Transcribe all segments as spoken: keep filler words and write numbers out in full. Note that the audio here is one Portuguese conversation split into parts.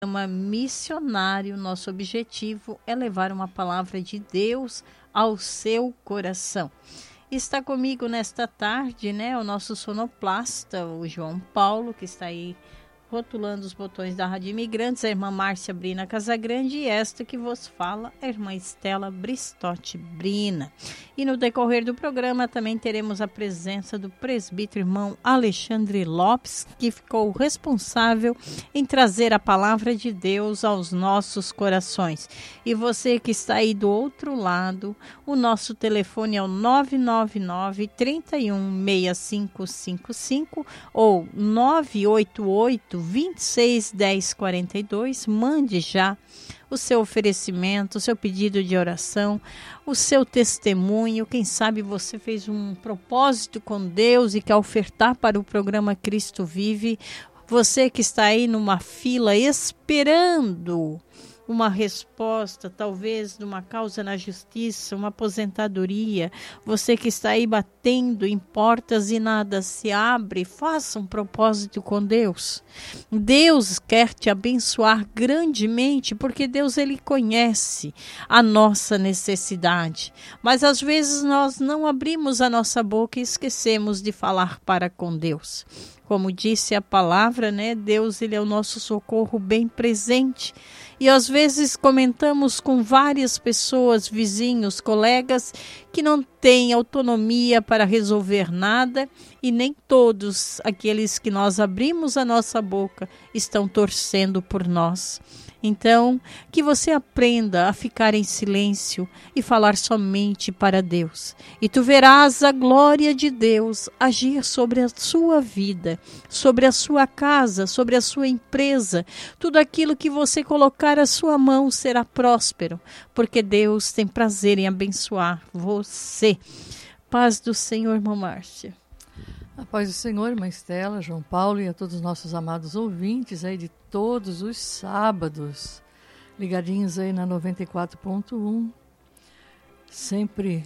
Uma missionário, nosso objetivo é levar uma palavra de Deus ao seu coração. Está comigo nesta tarde, né, o nosso sonoplasta, o João Paulo, que está aí rotulando os botões da Rádio Imigrantes, a irmã Márcia Brina Casagrande e esta que vos fala, a irmã Estela Bristotti Brina. E no decorrer do programa também teremos a presença do presbítero irmão Alexandre Lopes, que ficou responsável em trazer a palavra de Deus aos nossos corações. E você que está aí do outro lado, o nosso telefone é o nove nove nove, três um seis cinco cinco cinco ou nove oito oito, vinte e seis, dez, quarenta e dois. Mande já o seu oferecimento, o seu pedido de oração, o seu testemunho. Quem sabe você fez um propósito com Deus e quer ofertar para o programa Cristo Vive. Você que está aí numa fila esperando uma resposta, talvez de uma causa na justiça, uma aposentadoria, você que está aí batendo em portas e nada se abre, faça um propósito com Deus. Deus quer te abençoar grandemente, porque Deus ele conhece a nossa necessidade, mas às vezes nós não abrimos a nossa boca e esquecemos de falar para com Deus. Como disse a palavra, né? Deus ele é o nosso socorro bem presente. E às vezes comentamos com várias pessoas, vizinhos, colegas, que não têm autonomia para resolver nada e nem todos aqueles que nós abrimos a nossa boca estão torcendo por nós. Então, que você aprenda a ficar em silêncio e falar somente para Deus. E tu verás a glória de Deus agir sobre a sua vida, sobre a sua casa, sobre a sua empresa. Tudo aquilo que você colocar a sua mão será próspero, porque Deus tem prazer em abençoar você. Paz do Senhor, irmã Márcia. A paz do Senhor, irmã Estela, João Paulo e a todos os nossos amados ouvintes aí de todos os sábados, ligadinhos aí na noventa e quatro ponto um, sempre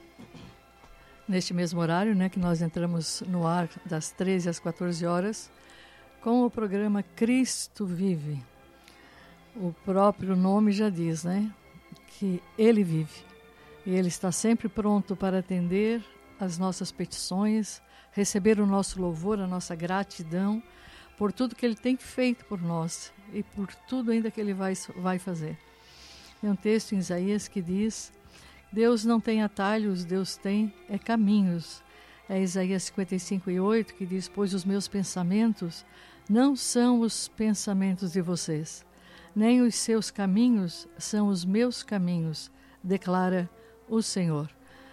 neste mesmo horário, né, que nós entramos no ar das treze às quatorze horas, com o programa Cristo Vive. O próprio nome já diz, né, que Ele vive. E Ele está sempre pronto para atender as nossas petições, receber o nosso louvor, a nossa gratidão por tudo que Ele tem feito por nós e por tudo ainda que Ele vai, vai fazer. Tem um texto em Isaías que diz: Deus não tem atalhos, Deus tem é caminhos. É Isaías cinquenta e cinco e oito que diz: pois os meus pensamentos não são os pensamentos de vocês, nem os seus caminhos são os meus caminhos, declara o Senhor.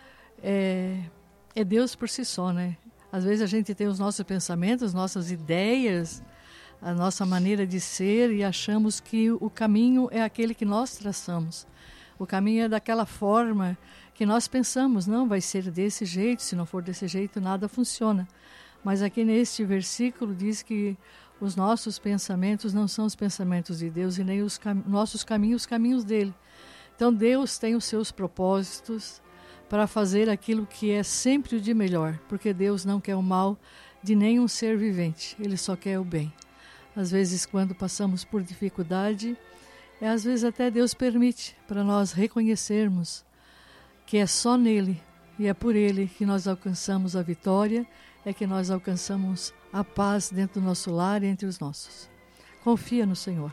É, é Deus por si só, né? Às vezes a gente tem os nossos pensamentos, nossas ideias, a nossa maneira de ser e achamos que o caminho é aquele que nós traçamos. O caminho é daquela forma que nós pensamos, não, vai ser desse jeito, se não for desse jeito nada funciona. Mas aqui neste versículo diz que os nossos pensamentos não são os pensamentos de Deus e nem os cam- nossos caminhos, os caminhos dele. Então Deus tem os seus propósitos para fazer aquilo que é sempre o de melhor, porque Deus não quer o mal de nenhum ser vivente, Ele só quer o bem. Às vezes, quando passamos por dificuldade, é, às vezes até Deus permite para nós reconhecermos que é só nele e é por Ele que nós alcançamos a vitória, é que nós alcançamos a paz dentro do nosso lar e entre os nossos. Confia no Senhor.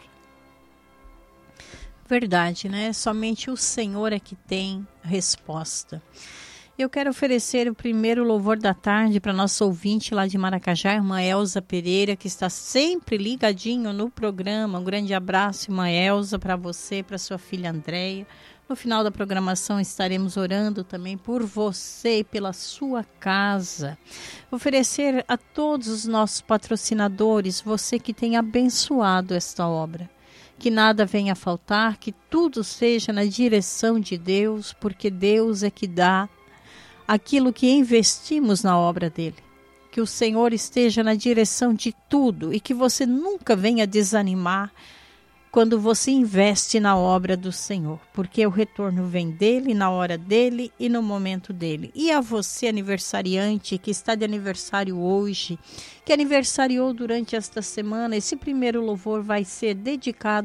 Verdade, né? Somente o Senhor é que tem resposta. Eu quero oferecer o primeiro louvor da tarde para nosso ouvinte lá de Maracajá, irmã Elza Pereira, que está sempre ligadinho no programa. Um grande abraço, irmã Elza, para você, para sua filha Andréia. No final da programação estaremos orando também por você e pela sua casa. Oferecer a todos os nossos patrocinadores, você que tem abençoado esta obra. Que nada venha a faltar, que tudo seja na direção de Deus, porque Deus é que dá aquilo que investimos na obra dele. Que o Senhor esteja na direção de tudo e que você nunca venha desanimar quando você investe na obra do Senhor, porque o retorno vem dele, na hora dele e no momento dele. E a você, aniversariante, que está de aniversário hoje, que aniversariou durante esta semana, esse primeiro louvor vai ser dedicado